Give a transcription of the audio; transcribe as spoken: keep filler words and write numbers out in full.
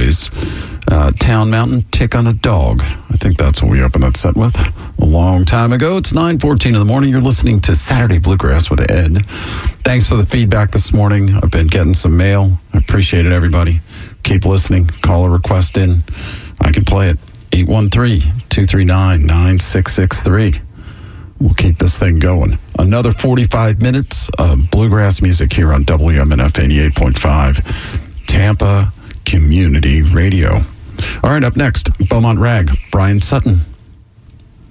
Boys. Uh, Town Mountain, Tick on a Dog. I think that's what we opened that set with a long time ago. It's nine fourteen in the morning. You're listening to Saturday Bluegrass with Ed. Thanks for the feedback this morning. I've been getting some mail. I appreciate it, everybody. Keep listening. Call a request in. I can play it. eight one three, two three nine, nine six six three. We'll keep this thing going. Another forty-five minutes of bluegrass music here on W M N F eighty-eight point five, Tampa Community Radio. All right, up next, Beaumont Rag, Brian Sutton.